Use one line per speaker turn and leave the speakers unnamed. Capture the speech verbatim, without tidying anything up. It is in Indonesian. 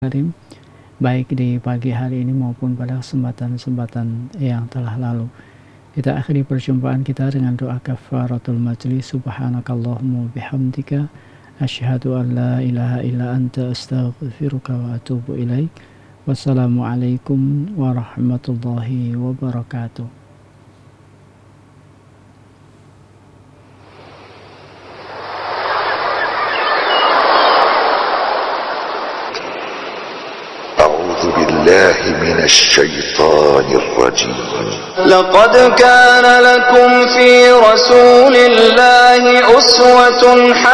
Karim, baik di pagi hari ini maupun pada kesempatan-kesempatan yang telah lalu. Kita akhiri perjumpaan kita dengan doa kafaratul majlis. Subhanakallahumma bihamdika asyhadu an la ilaha illa anta astaghfiruka wa atubu ilaik. Wassalamualaikum warahmatullahi wabarakatuh.
بالله من الشيطان الرجيم.
لقد كان لكم في رسول الله أسوة حسنة